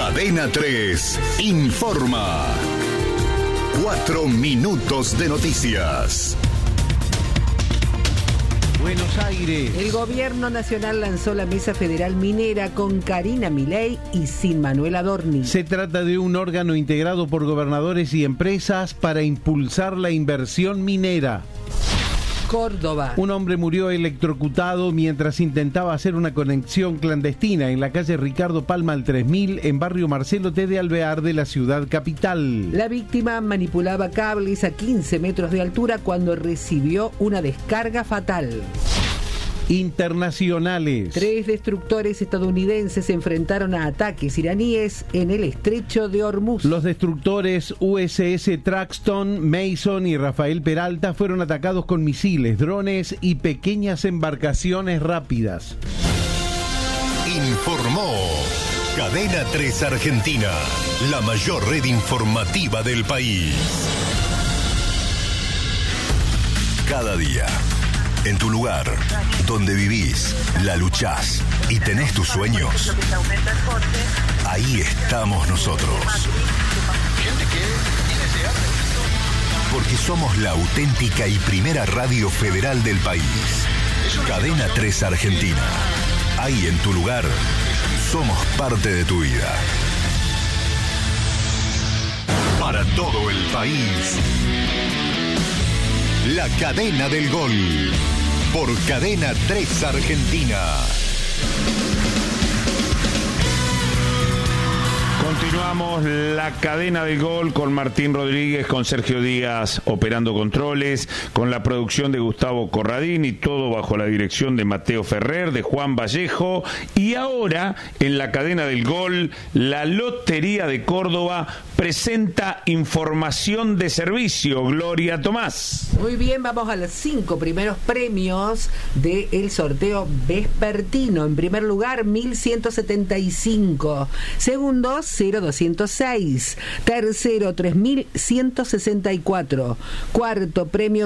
Cadena 3 informa. 4 minutos de noticias. Buenos Aires. El gobierno nacional lanzó la Mesa Federal Minera con Karina Milei y sin Manuel Adorni. Se trata de un órgano integrado por gobernadores y empresas para impulsar la inversión minera. Córdoba. Un hombre murió electrocutado mientras intentaba hacer una conexión clandestina en la calle Ricardo Palma al 3000 en barrio Marcelo T. de Alvear de la ciudad capital. La víctima manipulaba cables a 15 metros de altura cuando recibió una descarga fatal. Internacionales. 3 destructores estadounidenses se enfrentaron a ataques iraníes en el estrecho de Hormuz. Los destructores USS Traxton, Mason y Rafael Peralta fueron atacados con misiles, drones y pequeñas embarcaciones rápidas. Informó Cadena 3 Argentina, la mayor red informativa del país. Cada día, en tu lugar, donde vivís, la luchás y tenés tus sueños, ahí estamos nosotros. Porque somos la auténtica y primera radio federal del país. Cadena 3 Argentina. Ahí en tu lugar, somos parte de tu vida. Para todo el país. La Cadena del Gol, por Cadena 3 Argentina. Continuamos la Cadena del Gol con Martín Rodríguez, con Sergio Díaz operando controles, con la producción de Gustavo Corradín y todo bajo la dirección de Mateo Ferrer, de Juan Vallejo. Y ahora, en la Cadena del Gol, la Lotería de Córdoba presenta información de servicio. Gloria Tomás. Muy bien, vamos a los 5 primeros premios del sorteo vespertino. En primer lugar, 1.175. Segundo, 0.206. Tercero, 3.164. Cuarto, premio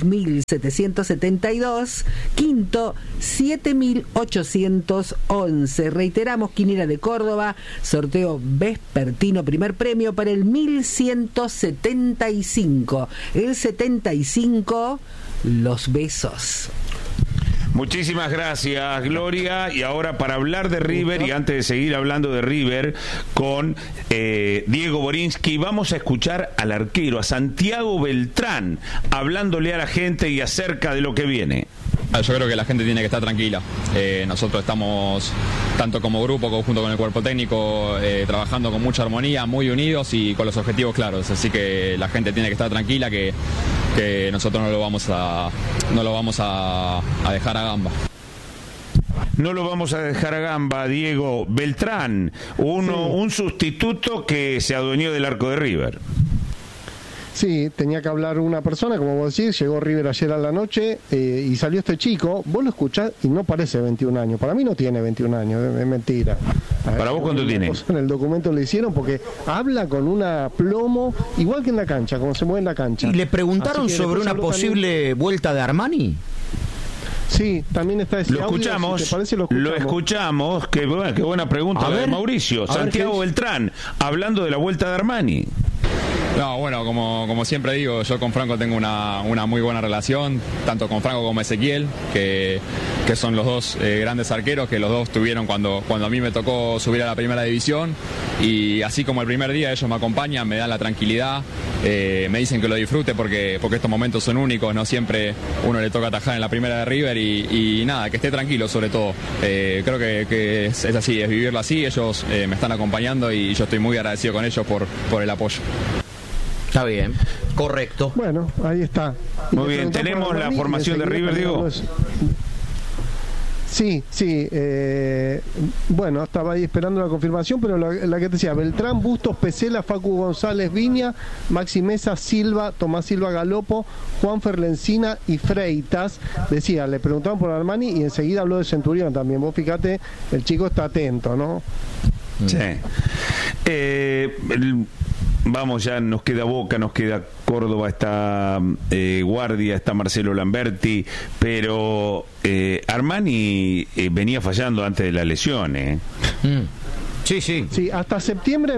6.772. Quinto, 7.811. Reiteramos, Quinera de Córdoba, sorteo vespertino, primer premio para el 1.175. El 75, los besos. Muchísimas gracias, Gloria. Y ahora, para hablar de River, y antes de seguir hablando de River con Diego Borinsky, vamos a escuchar al arquero, a Santiago Beltrán, hablándole a la gente y acerca de lo que viene. Yo creo que la gente tiene que estar tranquila. Nosotros estamos, tanto como grupo, junto con el cuerpo técnico, trabajando con mucha armonía, muy unidos y con los objetivos claros. Así que la gente tiene que estar tranquila, que nosotros no lo vamos a dejar a gamba. No lo vamos a dejar a gamba, Diego. Beltrán, un sustituto que se adueñó del arco de River. Sí, tenía que hablar una persona, como vos decís, llegó River ayer a la noche y salió este chico, vos lo escuchás y no parece 21 años, para mí no tiene 21 años, es mentira. ¿Para vos cuánto tiene? En el documento le hicieron porque habla con una plomo, igual que en la cancha, como se mueve en la cancha. ¿Y le preguntaron sobre una posible vuelta de Armani? Sí, también está ese lo audio, escuchamos, si te parece, lo escuchamos. Qué buena pregunta de Mauricio. Santiago Beltrán, hablando de la vuelta de Armani. No, bueno, como siempre digo, yo con Franco tengo una muy buena relación, tanto con Franco como Ezequiel, que son los dos grandes arqueros, que los dos tuvieron cuando a mí me tocó subir a la primera división, y así como el primer día ellos me acompañan, me dan la tranquilidad, me dicen que lo disfrute porque estos momentos son únicos, no siempre uno le toca atajar en la primera de River y nada, que esté tranquilo sobre todo. Creo que es así, es vivirlo así, ellos me están acompañando y yo estoy muy agradecido con ellos por el apoyo. Está bien, correcto. Bueno, ahí está. Muy bien, ¿tenemos la formación de River, Diego? Sí. Bueno, estaba ahí esperando la confirmación, pero la que te decía, Beltrán, Bustos, Pesela, Facu González, Viña, Maxi Mesa, Silva, Tomás Silva Galopo, Juan Ferlencina y Freitas. Decía, le preguntaban por Armani y enseguida habló de Centurión también. Vos fíjate, el chico está atento, ¿no? Sí. Vamos, ya nos queda Boca, nos queda Córdoba, está Guardia, está Marcelo Lamberti, pero Armani venía fallando antes de la lesión, Sí, hasta septiembre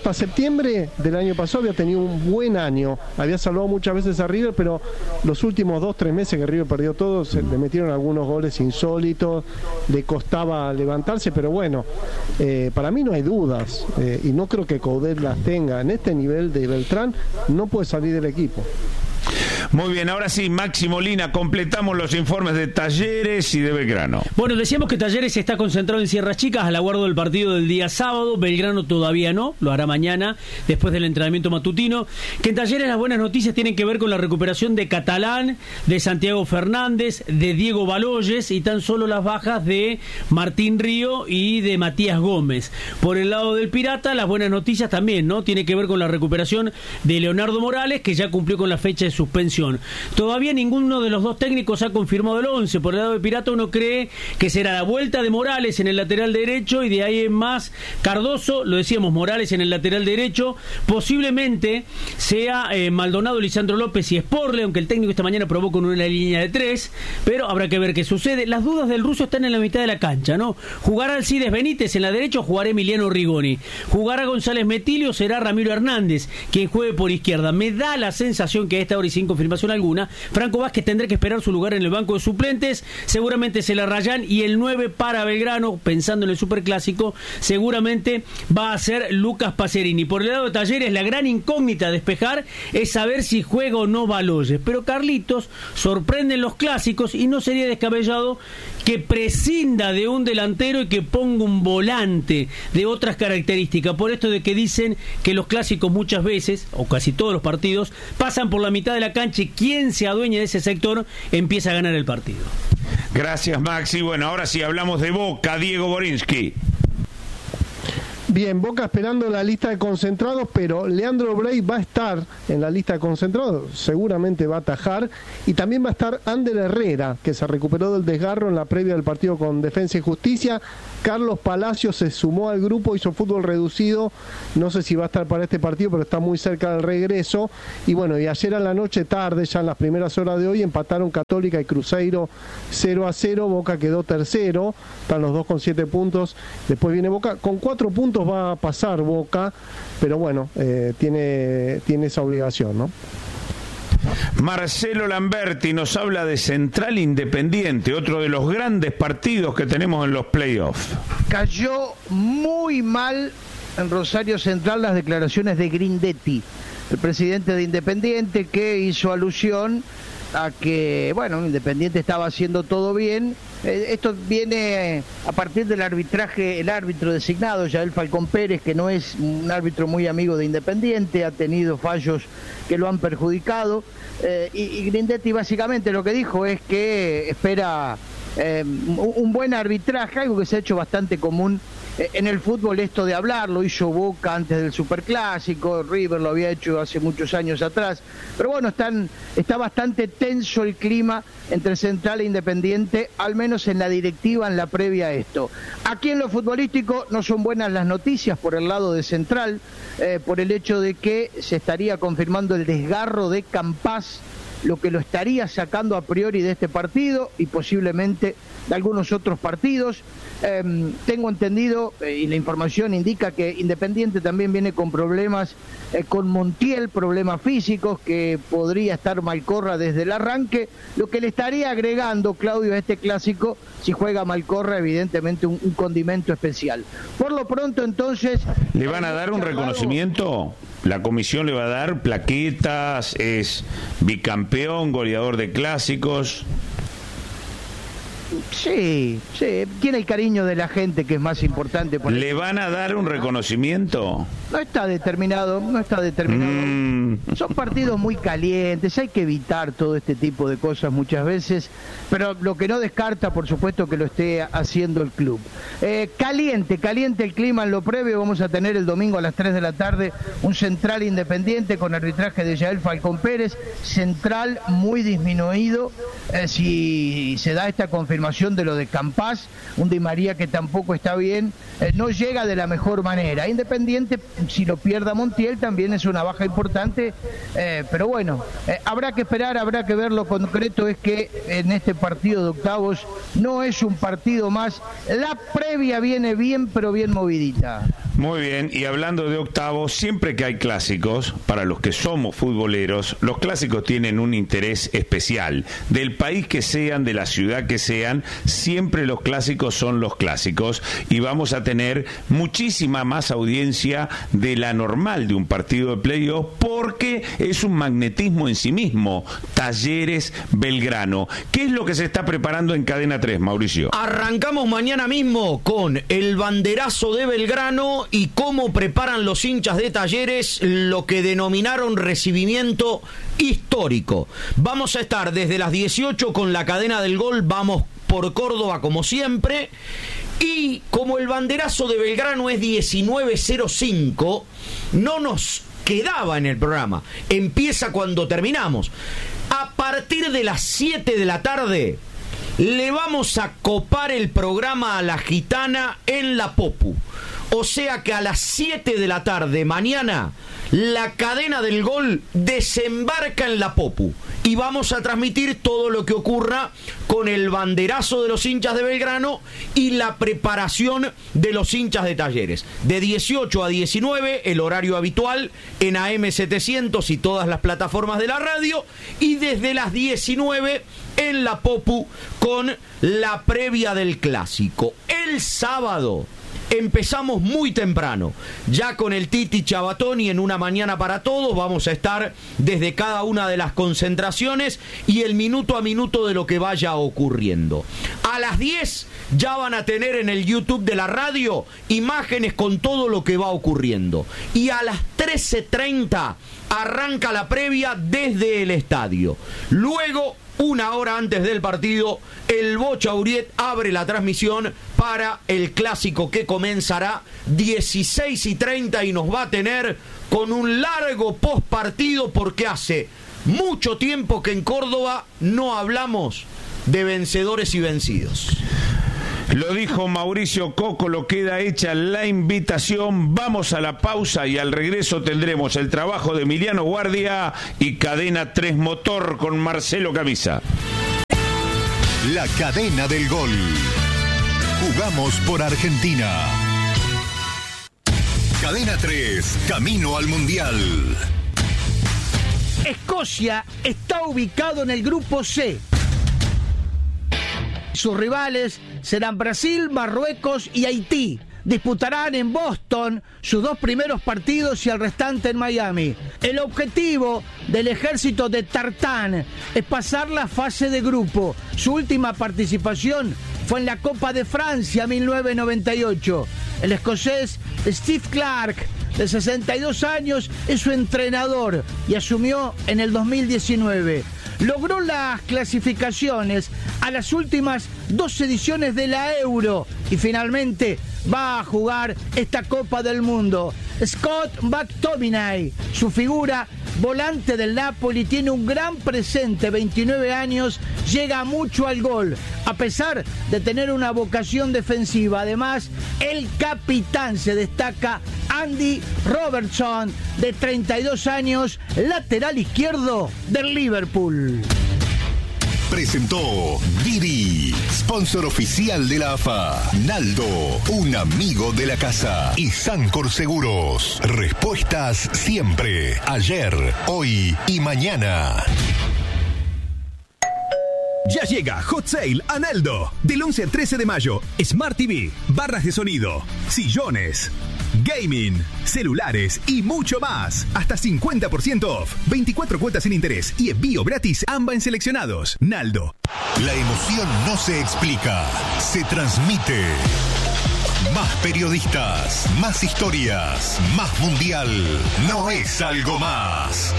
del año pasado había tenido un buen año. Había salvado muchas veces a River, pero los últimos 2-3 meses que River perdió todo, le metieron algunos goles insólitos, le costaba levantarse, pero bueno, para mí no hay dudas, y no creo que Coudet las tenga. En este nivel de Beltrán no puede salir del equipo. Muy bien, ahora sí, Maxi Molina, completamos los informes de Talleres y de Belgrano. Bueno, decíamos que Talleres está concentrado en Sierras Chicas al aguardo del partido del día sábado. Belgrano todavía no, lo hará mañana, después del entrenamiento matutino. Que en Talleres las buenas noticias tienen que ver con la recuperación de Catalán, de Santiago Fernández, de Diego Baloyes y tan solo las bajas de Martín Río y de Matías Gómez. Por el lado del Pirata, las buenas noticias también, ¿no? Tiene que ver con la recuperación de Leonardo Morales, que ya cumplió con la fecha de suspensión. Todavía ninguno de los dos técnicos ha confirmado el 11. Por el lado de Pirata uno cree que será la vuelta de Morales en el lateral derecho y de ahí en más Cardoso, lo decíamos, Morales en el lateral derecho, posiblemente sea Maldonado, Lisandro López y Sporle, aunque el técnico esta mañana probó con una línea de 3, pero habrá que ver qué sucede. Las dudas del ruso están en la mitad de la cancha, ¿no? ¿Jugará Alcides Benítez en la derecha o jugará Emiliano Rigoni? ¿Jugará González Metilio o será Ramiro Hernández quien juegue por izquierda? Me da la sensación que a esta hora y sin confirmación alguna, Franco Vázquez tendrá que esperar su lugar en el banco de suplentes, seguramente se la rayan, y el 9 para Belgrano, pensando en el superclásico, seguramente va a ser Lucas Pacerini. Por el lado de Talleres, la gran incógnita a despejar es saber si juega o no Baloyes, pero Carlitos sorprende en los clásicos y no sería descabellado que prescinda de un delantero y que ponga un volante de otras características, por esto de que dicen que los clásicos muchas veces, o casi todos los partidos, pasan por la mitad de la cancha y quien se adueñe de ese sector empieza a ganar el partido. Gracias, Maxi. Bueno, ahora sí hablamos de Boca, Diego Borinsky. Bien, Boca esperando la lista de concentrados, pero Leandro Brey va a estar en la lista de concentrados, seguramente va a atajar, y también va a estar Ander Herrera, que se recuperó del desgarro en la previa del partido con Defensa y Justicia. Carlos Palacios se sumó al grupo, hizo fútbol reducido, no sé si va a estar para este partido, pero está muy cerca del regreso. Y bueno, y ayer a la noche tarde, ya en las primeras horas de hoy, empataron Católica y Cruzeiro 0-0, Boca quedó tercero, están los dos con 7 puntos, después viene Boca, con 4 puntos va a pasar Boca, pero bueno, tiene esa obligación, ¿no? Marcelo Lamberti nos habla de Central Independiente, otro de los grandes partidos que tenemos en los playoffs. Cayó muy mal en Rosario Central las declaraciones de Grindetti, el presidente de Independiente, que hizo alusión a que, bueno, Independiente estaba haciendo todo bien. Esto viene a partir del arbitraje, el árbitro designado, Yael Falcón Pérez, que no es un árbitro muy amigo de Independiente, ha tenido fallos que lo han perjudicado, y Grindetti básicamente lo que dijo es que espera un buen arbitraje, algo que se ha hecho bastante común en el fútbol, esto de hablar. Lo hizo Boca antes del Superclásico, River lo había hecho hace muchos años atrás, pero bueno, está bastante tenso el clima entre Central e Independiente, al menos en la directiva, en la previa a esto. Aquí en lo futbolístico no son buenas las noticias por el lado de Central, por el hecho de que se estaría confirmando el desgarro de Campás, lo que lo estaría sacando a priori de este partido y posiblemente de algunos otros partidos. Tengo entendido, y la información indica, que Independiente también viene con problemas con Montiel, problemas físicos, que podría estar Malcorra desde el arranque, lo que le estaría agregando, Claudio, a este clásico, si juega Malcorra, evidentemente un condimento especial. Por lo pronto, entonces... ¿Le van a dar un reconocimiento? ¿La comisión le va a dar plaquetas? ¿Es bicampeón, goleador de clásicos? Sí, tiene el cariño de la gente, que es más importante. ¿Le van a dar un reconocimiento? No está determinado. Son partidos muy calientes, hay que evitar todo este tipo de cosas muchas veces, pero lo que no descarta, por supuesto, que lo esté haciendo el club. Caliente el clima en lo previo. Vamos a tener el domingo a las 3 de la tarde un Central Independiente con arbitraje de Yael Falcón Pérez. Central muy disminuido, si se da esta confirmación de lo de Campás, un Di María que tampoco está bien, no llega de la mejor manera. Independiente si lo pierda Montiel también es una baja importante, pero bueno, habrá que esperar, habrá que ver. Lo concreto es que en este partido de octavos no es un partido más, la previa viene bien, pero bien movidita. Muy bien, y hablando de octavos, siempre que hay clásicos, para los que somos futboleros, los clásicos tienen un interés especial. Del país que sean, de la ciudad que sean, siempre los clásicos son los clásicos y vamos a tener muchísima más audiencia de la normal de un partido de playoff porque es un magnetismo en sí mismo. Talleres Belgrano. ¿Qué es lo que se está preparando en Cadena 3, Mauricio? Arrancamos mañana mismo con el banderazo de Belgrano y cómo preparan los hinchas de Talleres lo que denominaron recibimiento histórico. Vamos a estar desde las 18 con la cadena del gol, vamos por Córdoba como siempre, y como el banderazo de Belgrano es 19:05, no nos quedaba en el programa, empieza cuando terminamos. A partir de las 7 de la tarde le vamos a copar el programa a la Gitana en la Popu. O sea que a las 7 de la tarde mañana la cadena del gol desembarca en la Popu y vamos a transmitir todo lo que ocurra con el banderazo de los hinchas de Belgrano y la preparación de los hinchas de Talleres. De 18 a 19, el horario habitual en AM700 y todas las plataformas de la radio, y desde las 19 en la Popu con la previa del clásico. El sábado empezamos muy temprano, ya con el Titi Chabatoni en Una Mañana para Todos. Vamos a estar desde cada una de las concentraciones y el minuto a minuto de lo que vaya ocurriendo. A las 10 ya van a tener en el YouTube de la radio imágenes con todo lo que va ocurriendo. Y a las 13:30 arranca la previa desde el estadio. Luego, una hora antes del partido, el Bocha Uriet abre la transmisión para el clásico que comenzará 16:30 y nos va a tener con un largo postpartido porque hace mucho tiempo que en Córdoba no hablamos de vencedores y vencidos. Lo dijo Mauricio Cocolo, queda hecha la invitación. Vamos a la pausa y al regreso tendremos el trabajo de Emiliano Guardia y Cadena 3 Motor con Marcelo Camisa. La cadena del gol. Jugamos por Argentina. Cadena 3, camino al Mundial. Escocia está ubicado en el grupo C. Sus rivales serán Brasil, Marruecos y Haití. Disputarán en Boston sus dos primeros partidos y el restante en Miami. El objetivo del ejército de Tartán es pasar la fase de grupo. Su última participación fue en la Copa de Francia 1998. El escocés Steve Clarke, de 62 años, es su entrenador y asumió en el 2019. Logró las clasificaciones a las últimas 2 ediciones de la Euro y finalmente va a jugar esta Copa del Mundo. Scott McTominay, su figura, volante del Napoli, tiene un gran presente, 29 años, llega mucho al gol, a pesar de tener una vocación defensiva. Además, el capitán se destaca, Andy Robertson, de 32 años, lateral izquierdo del Liverpool. Presentó Didi, sponsor oficial de la AFA. Naldo, un amigo de la casa. Y Sancor Seguros. Respuestas siempre. Ayer, hoy y mañana. Ya llega Hot Sale a Naldo. Del 11 al 13 de mayo. Smart TV, barras de sonido, sillones, gaming, celulares y mucho más. Hasta 50% off. 24 cuotas sin interés y envío gratis AMBA en seleccionados. Naldo. La emoción no se explica, se transmite. Más periodistas, más historias, más mundial. No es algo más.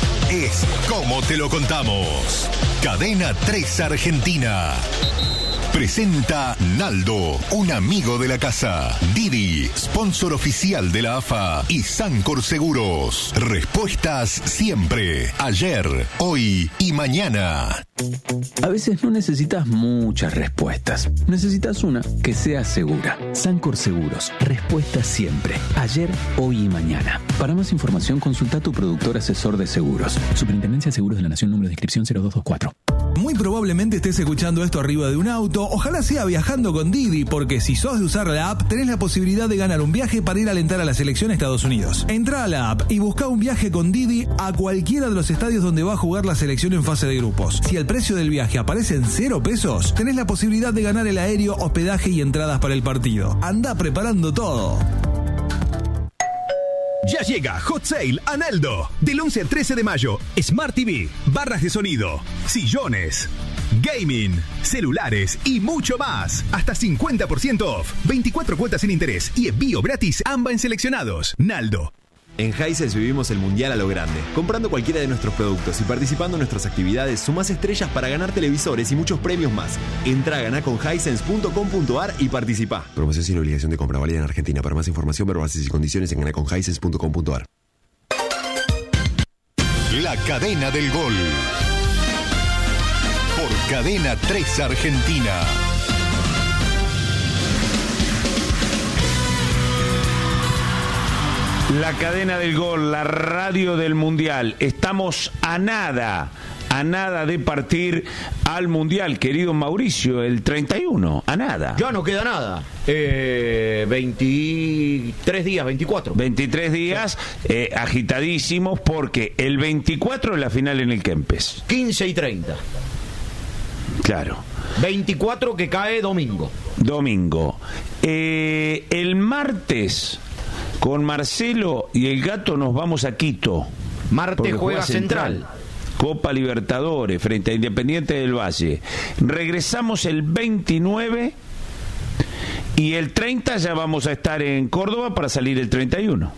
Es como te lo contamos. Cadena 3 Argentina. Presenta Naldo, un amigo de la casa. Didi, sponsor oficial de la AFA y Sancor Seguros. Respuestas siempre, ayer, hoy y mañana. A veces no necesitas muchas respuestas. Necesitas una que sea segura. Sancor Seguros. Respuestas siempre, ayer, hoy y mañana. Para más información, consulta a tu productor asesor de seguros. Superintendencia de Seguros de la Nación, número de inscripción 0224. Muy probablemente estés escuchando esto arriba de un auto, ojalá sea viajando con Didi, porque si sos de usar la app, tenés la posibilidad de ganar un viaje para ir a alentar a la selección a Estados Unidos. Entrá a la app y buscá un viaje con Didi a cualquiera de los estadios donde va a jugar la selección en fase de grupos. Si el precio del viaje aparece en 0 pesos, tenés la posibilidad de ganar el aéreo, hospedaje y entradas para el partido. Andá preparando todo. Ya llega Hot Sale a Naldo. Del 11 al 13 de mayo, Smart TV, barras de sonido, sillones, gaming, celulares y mucho más. Hasta 50% off, 24 cuotas sin interés y envío gratis AMBA en seleccionados. Naldo. En Hisense vivimos el mundial a lo grande. Comprando cualquiera de nuestros productos y participando en nuestras actividades, sumás estrellas para ganar televisores y muchos premios más. Entra a ganaconhisense.com.ar y participá. Promoción sin obligación de compra, válida en Argentina. Para más información, ver bases y condiciones en ganaconhisense.com.ar. La cadena del gol. Por Cadena 3 Argentina. La cadena del gol, la radio del mundial. Estamos a nada de partir al mundial, querido Mauricio, el 31, a nada. Ya no queda nada. 23 días, 24. 23 días, sí. Agitadísimos, porque el 24 es la final en el Kempes. 15 y 30. Claro. 24 que cae domingo. El martes, con Marcelo y el Gato nos vamos a Quito. Martes juega Central. Copa Libertadores frente a Independiente del Valle. Regresamos el 29 y el 30 ya vamos a estar en Córdoba para salir el 31.